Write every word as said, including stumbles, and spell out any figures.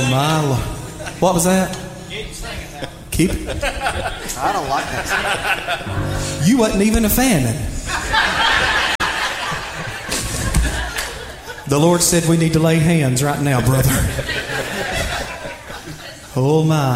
my Lord. What was that? Keep it. I don't like that. You wasn't even a fan of it. The Lord said we need to lay hands right now, brother. Oh my.